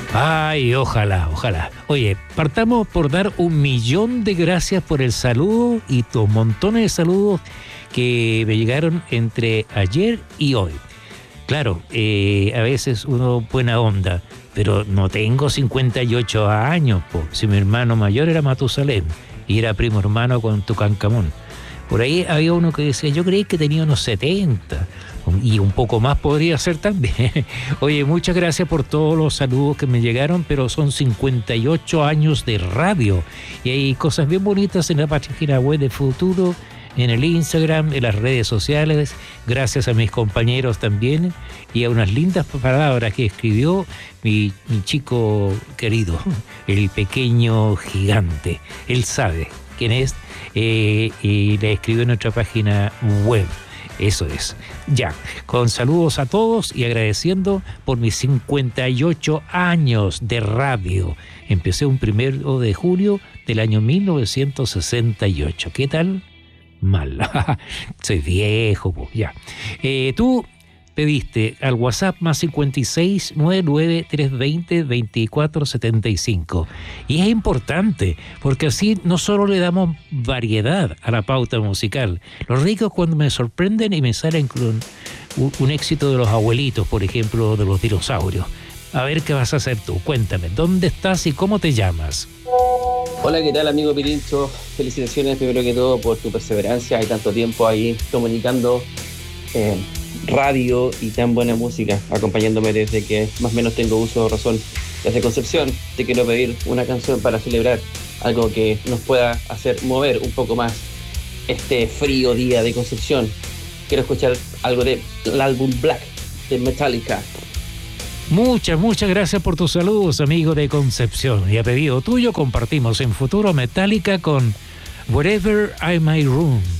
Ay, ojalá, ojalá. Oye, partamos por dar 1.000.000 de gracias por el saludo y tus montones de saludos que me llegaron entre ayer y hoy. Claro, a veces uno buena onda, pero no tengo 58 años, po. Si mi hermano mayor era Matusalén y era primo hermano con Tutankamón. Por ahí había uno que decía, yo creí que tenía unos 70 y un poco más podría ser también. Oye, muchas gracias por todos los saludos que me llegaron, pero son 58 años de radio y hay cosas bien bonitas en la página web de Futuro, en el Instagram, en las redes sociales, gracias a mis compañeros también y a unas lindas palabras que escribió mi chico querido, el pequeño gigante. Él sabe quién es y le escribió en nuestra página web. Eso es. Ya, con saludos a todos y agradeciendo por mis 58 años de radio. Empecé un 1 de julio del año 1968. ¿Qué tal? Mal. Soy viejo, pues, ya. Tú pediste al WhatsApp más 56 99 320 24 75. Y es importante, porque así no solo le damos variedad a la pauta musical. Los ricos cuando me sorprenden y me salen con un éxito de los abuelitos, por ejemplo, de los dinosaurios. A ver qué vas a hacer tú. Cuéntame, ¿dónde estás y cómo te llamas? Hola, ¿qué tal, amigo Pirincho? Felicitaciones primero que todo por tu perseverancia. Hay tanto tiempo ahí comunicando radio y tan buena música, acompañándome desde que más o menos tengo uso de razón. Desde Concepción te quiero pedir una canción para celebrar algo que nos pueda hacer mover un poco más este frío día de Concepción. Quiero escuchar algo del álbum Black de Metallica. Muchas gracias por tus saludos, amigo de Concepción. Y a pedido tuyo compartimos en Futuro Metallica con Wherever I May Roam.